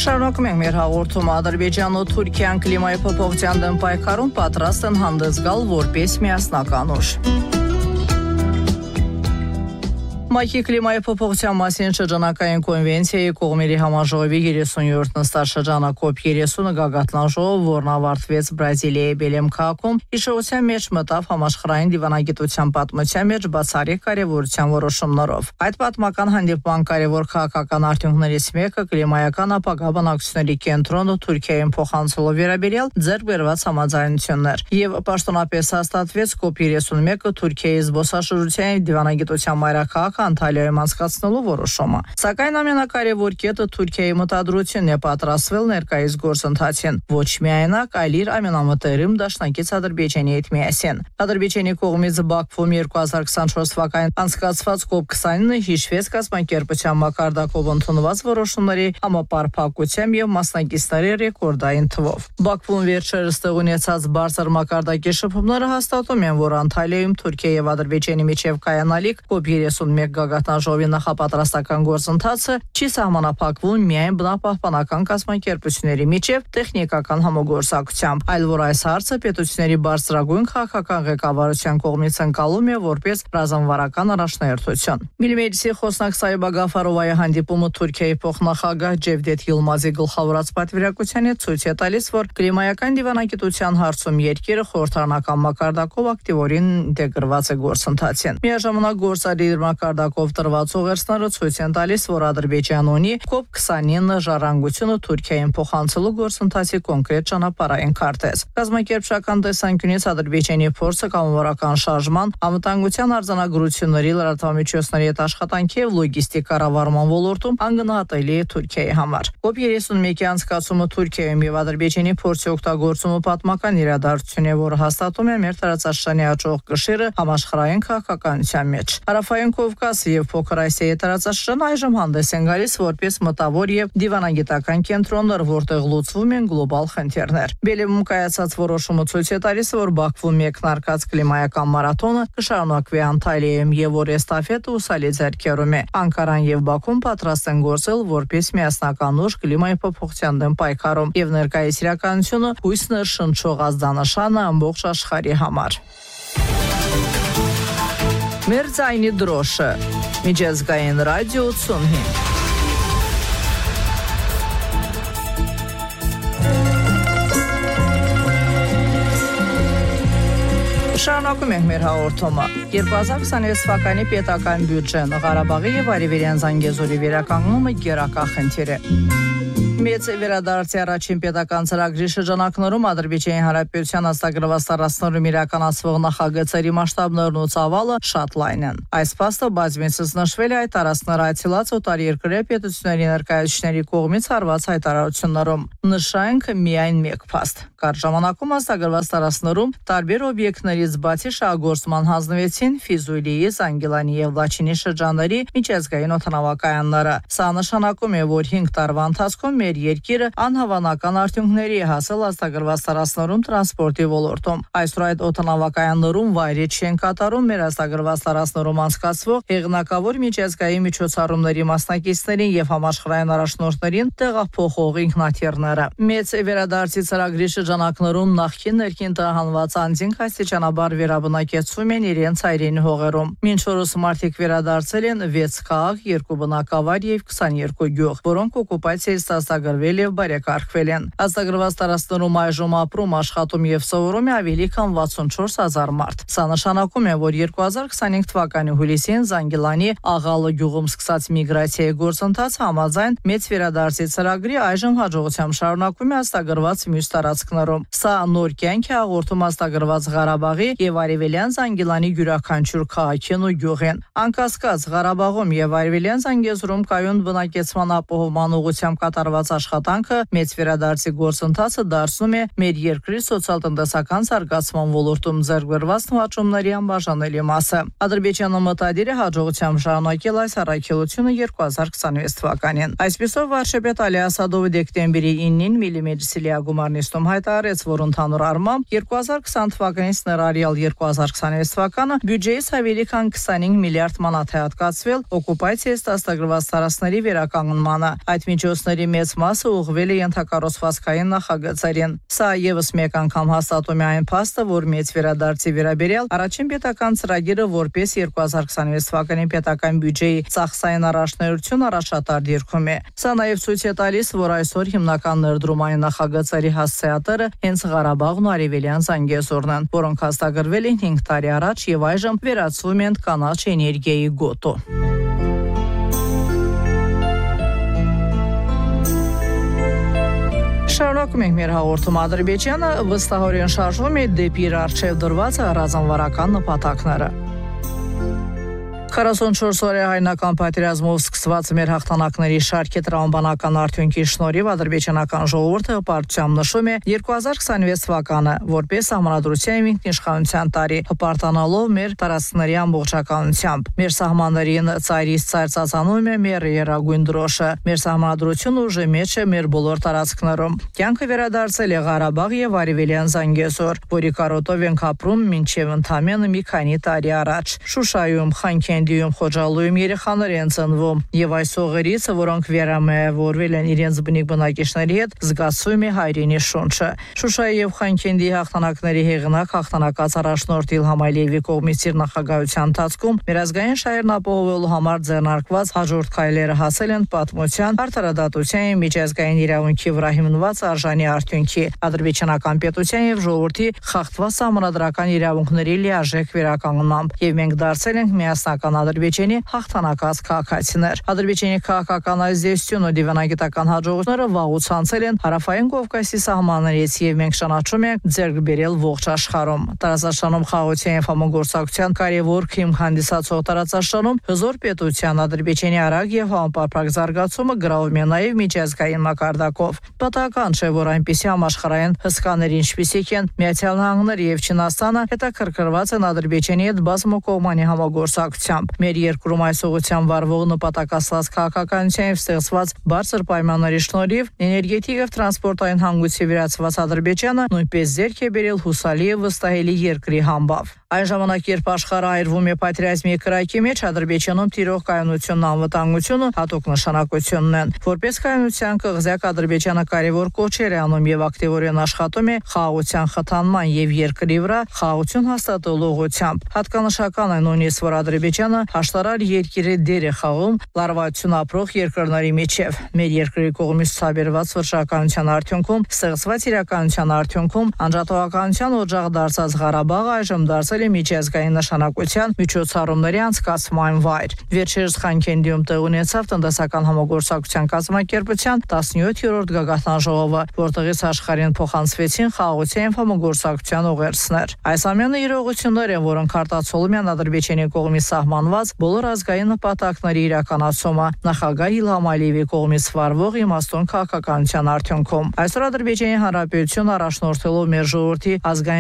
Շարունակում ենք մեր հաղորդումը. Ադրբեջանն ու Թուրքիան կլիմայի փոփոխության դեմ պայքարում պատրաստ են հանդես գալ որպես միասնական ուժ։ ՄԱԿ-ի կլիմայի փոփոխության մասին շրջանակային կոնվենցիայի կողմերի համաժողովի 30-րդ նստած շրջանը COP30 գագաթնաժողով, որն ավարտվեց Բրազիլիայի Բելեմ քաղաքում, հիշողության մեջ մտավ համաշխարհային դիվանագիտության պատմության մեջ բացառիկ կարևորության որոշումներով։ Այդ պատմական հանդիպման կարևոր քաղաքական արդյունքներից մեկը կլիմայական ապագա բնակչությունների կենտրոնը Թուրքիային փոխանցելու վերաբերյալ ձեռք բերված համաձայնություններ եւ պաշտոնապես հաստատվեց COP31-ը Թուրքիայի զբոսաշրջության դիվանագիտության մայրաքաղաք Անտալիայում անցկացնելու որոշումը։ Սակայն ամենակարևոր կետը Թուրքիայի մտադրությունն է պատրաստվել ներկայիս գործընթացին ոչ միայնակ, այլ իր ամենամտերիմ դաշնակից Ադրբեջանի հետ միասին։ Ադրբեջանի կողմից Բաքվում 2024 թվականին անցկացված COP29-ը հիշվեց կազմակերպության մակարդակով ընդունված որոշումների համապարփակությամբ եւ մասնակիցների ռեկորդային թվով։ Բաքվում վերջերս տեղ ունեցած բարձր մակարդակի շփումները հաստատում են, որ Անտալիայում Թուրքիա եւ Ադրբեջանի միջև կայանալիք COP31 գագաթնաժողովի նախապատրաստական գործընթացը չի սահմանափակվում միայն բնապահպանական կազմակերպությունների միջև տեխնիկական համագործակցությամբ, այլ որ այս հարցը պետությունների բարձրագույն քաղաքական ղեկավարության կողմից ընկալում է որպես ռազմավարական առաջնահերթություն։ Միլիմեջլիսի խոսնակ Սայբա Գաֆարովայի հանդիպումը Թուրքիայի փոխնախագահ Ջևդեթ Յիլմազի գլխավորած պատվիրակությանը ցույց է տալիս, որ կլիմայական դիվանագիտության հարցում երկիրը խորհրդարանական մակարդակով ակտիվորեն ինտեգրված է գործընթացին։ Միաժամանակ գործադիր մակարդակով տրված ուղերձները ցույց են տալիս, որ Ադրբեջանն ունի COP29 ժառանգությունը Թուրքիային փոխանցելու գործընթացի կոնկրետ ճանապարհային քարտեզ։ Կազմակերպչական տեսանկյունից Ադրբեջանի փորձը կամավորական շարժման, անվտանգության արձանագրությունների, լրատվամիջոցների հետ աշխատանքի եւ լոգիստիկ կառավարման ոլորտում անգնահատելի է Թուրքիայի համար։ COP31-ի անցկացումը Թուրքիայում եւ Ադրբեջանի փորձի օգտագործումը պատմական իրադարձություն է, որը հաստատում է մեր տարածաշրջանի աճող կշիռը համաշխարհային քաղաքականության մեջ։ Հարավային Կովկասը եւ Փոքր Ասիայի տարածաշրջանը այժմ հանդես են գալիս որպես մտավոր եւ դիվանագիտական կենտրոններ, որտեղ լուծվում են գլոբալ խնդիրներ։ Բելեմում կայացած որոշումը ցույց է տալիս, որ Բաքվում մեկնարկած կլիմայական մարաթոնը կշարունակվի Անտալիայում եւ որ էստաֆետը ուսալի ձեռքերում է։ Անկարան եւ Բաքուն պատրաստ են գործել որպես միասնական ուժ կլիմայի փոփոխության դեմ պայքարում եւ ներկայիս իրականությունը հույսն շնչող ազդանշանը ամբողջ աշխարհի համար։ Մեր ձայնի դրոշը միջազգային ռադիո 85 Շարունակում ենք մեր հաղորդումը։ 2026 թվականի պետական բյուջեն Ղարաբաղի եւ Արևելյան Զանգեզուրի վերականգնումը գերակա խնդիր է։ Մեծ վերադարձի առաջին պետական ծրագրի շրջանակներում Ադրբեջանի Հանրապետության աստագրված տարածքներում իրականացվող նախագծերի մասշտաբներն ու ծավալը շատ լայն են։ Այս փաստը բազմիցս նշվել է այդ տարածքները այցելած օտարերկրյա պետությունների ներկայացուցիչների կողմից արված հայտարարություններում։ Նշենք միայն մեկ փաստ։ Կարճ ժամանակում աստագրված տարածքներում տարբեր օբյեկտներից բացի շահագործման հանձնվեցին Ֆիզուլիի, Զանգիլանի եւ Լաչինի շրջանների միջազգային օդանավակայանները։ Սա նշանակում է, որ 5 տարվա ընթացքում մեր երկիրը անհավանական արդյունքների է հասել աստագրված տարածքներում տրանսպորտի ոլորտում։ Այսօր այդ օդանավակայաններում վայրի չեն կատարում մեր աստագրված տարածքներում անցկացվող հեղինակավոր միջազգային միջոցառումների մասնակիցներին եւ համաշխարհային առաջնորդներին տեղափոխող ինքնաթիռները։ Մեծ վերադարձի ծրագրի շրջանակներում նախկին ներքին տահանված անձինք աստիճանաբար վերաբնակեցվում են իրենց հայրենի հողերում։ Մինչ օրս մարդիկ վերադարձել են 6 քաղաք, 2 բնակավայր եւ 22 գյուղ, որոնք օկուպացիայից ստացագրվել եւ բարեկարգվել են։ Աստագրված տարածքներում այժմ ապրում, աշխատում եւ սովորում է ավելի քան 64000 մարդ։ Սա նշանակում է, որ 2025 թվականի հուլիսին Զանգիլանի Աղալը գյուղում սկսած միգրացիայի գործընթացը համաձայն մեծ վերադարձի ծրագրի այժմ հաջողությամբ շարունակվում է աստագրված մյուս տարածքներում։ Սա նոր կյանք է հաղորդում աստագրված Ղարաբաղի եւ Արևելյան Զանգիլանի յուրաքանչյուր քաղաքին ու գյուղին։ Անկասկած Ղարաբաղում եւ Արևելյան Զանգեզուրում կայուն բնակեցման ապահովման ուղղությամբ կատարված աշխատանքը մեծ վերադարձի գործընթացը դարձնում է մեր երկրի սոցիալ-տնտեսական զարգացման ոլորտում ձեռք բերված նվաճումների անբաժանելի մասը։ Ադրբեջանը մտադիր է հաջողությամբ շարունակել այս առաքելությունը 2026 թվականին։ Այսպիսով վարչապետ Ալի Ասադովը դեկտեմբերի 9-ին Միլիմեջլիսի լիագումար նիստում հայտարարեց, որ ընդհանուր առմամբ 2020 թվականից ներառյալ 2026 թվականը բյուջեից ավելի քան 25 միլիարդ մանաթ է հատկացվել օկուպացիայից ստացագրված տարածքների վերականգնմանը։ Այդ միջոցների մեծ մասը ուղղվել է ենթակառուցվածքային նախագծերին։ Սա ևս մեկ անգամ հաստատում է այն փաստը, որ մեծ վերադարձի վերաբերյալ առաջին պետական ծրագիրը որպես 2026 թվականի պետական բյուջեի ծախսային առաջնահերթություն առաջատար դիրքում է։ Սա նաև ցույց է տալիս, որ այսօր հիմնական ներդրումային նախագծերի հասցեատերը հենց Ղարաբաղն ու Արևելյան Զանգեզուրն են, որոնք հաստատագրվել են 5 տարի առաջ եւ այժմ վերածվում են կանաչ էներգիայի գոտու։ Շարունակում ենք մեր հաղորդումը։ Ադրբեջանը վստահորեն շարժվում է դեպի իր առջև դրված ռազմավարական նպատակները։ 44 օրյա հայնական պատերազմով սկսված մեր հաղթանակների շարքի տրամաբանական արդյունքի շնորհիվ ադրբեջանական ժողովուրդը հպարտությամբ նշում է 2026 թվականը որպես համանդրության ինքնիշխանության տարի, հպարտանալով մեր տարածքների ամբողջականությամբ։ Մեր սահմաններին ծայրից ծայր ծածանում է մեր երագույն դրոշը։ Մեր սահմանադրությունը ուժի մեջ է մեր բոլոր տարածքներում։ Կյանքը վերադարձել է Ղարաբաղ եւ Արևելյան Զանգեզուր, որի կարոտով ենք ապրում մինչեւ ընդամենը մի քանի տարի առաջ։ Շուշայում, Խանքենդիում, Խոջալույում երեխաներ են ծնվում եւ այս օղերից, որոնք վերամիավորվել են իրենց բնիկ բնակիչների հետ, զգացվում է հայրենի շունչը։ Շուշայի եւ Խանքենդի հաղթանակների հեղինակ հաղթանակած առաջնորդ Իլհամ Ալիևի կողմից իր նախագահության ընթացքում մեր ազգային շահերն ապահովելու համար ձեռնարկված հաջորդ քայլերը հասել են պատմության, արդարադատության, միջազգային իրավունքի վրա հիմնված արժանի արդյունքի, ադրբեջանական պետության եւ ժողովրդի խախտված սահմանադրական իրավունքների լիարժեք վերականգնմամբ, եւ մենք դարձել ենք միասնական Ադրբեջանի հաղթանակած քաղաքացիներ։ Ադրբեջանի քաղաքական ազդեցությունը դիվանագիտական հաջողությունները վաղուց անցել են հարավային Կովկասի սահմաններից եւ մենք ճանաչում ենք ձեռք բերել ողջ աշխարհում։ Տարածաշրջանում խաղաղության եւ համագործակցության կարևոր քիմ հանդիսացող տարածաշրջանում հզոր պետության Ադրբեջանի արագ եւ համապարփակ զարգացումը գրավում է նաեւ միջազգային մակարդակով։ Պատահական չէ, որ այնպիսի համաշխարհային հսկաներ, ինչպիսիք են Միացյալ Նահանգները եւ Չինաստանը, հետաքրքրված են Ադրբեջանի հետ բազմակողմանի համագործակցությամբ։ Մեր երկրում այս ուղղությամբ վարվող նպատակասլաց քաղաքականության եւ ստեղծված բարձր պայմանների շնորհիվ էներգետիկ եւ տրանսպորտային հանգույցի վերածված Ադրբեջանը նույնպես ձեռք է բերել հուսալի եւ վստահելի երկրի համբավ։ Այն ժամանակ, երբ աշխարհը այրվում է պատերազմի կրակի մեջ, Ադրբեջանում տիրող կայունությունն ու անվտանգությունը հատուկ նշանակությունն են։ Որպես կայունության կղզյակ Ադրբեջանը կարևոր կոչեր է անում եւ ակտիվորեն աշխատում է խաղաղության խթանման եւ երկրի վրա խաղաղություն հաստատելու ուղղությամբ։ Հատկանշական է նույնիսկ, որ Ադրբեջանը հաշտարար երկիրի դեր է խաղում լարվածություն ապրող երկրների միջև։ Մեր երկրի կողմից ցուցաբերված վճռականության արդյունքում, ստեղծված իրականության արդյունքում անջատողականության օջախ դարձած Ղարաբաղը այժմ դարձել է միջազգային նշանակության միջոցառումների անցկացման վայր։ Վերջերս Խանքենդիում տեղ ունեցավ տնտեսական համագործակցության կազմակերպության 17-րդ գագաթնաժողովը, որտեղից աշխարհին փոխանցվեցին խաղաղության եւ համագործակցության ուղերձներ։ Այս ամենը իրողություններ են, որոնք արտացոլում են Ադրբեջանի կողմից սահմանված բոլոր ազգային նպատակների իրականացումը նախագահ Իլհամ Ալիևի կողմից վարվող իմաստուն քաղաքականության արդյունքում։ Այսօր Ադրբեջանի Հանրապետությունը առաջնորդելով մեր ժողովրդի ազգային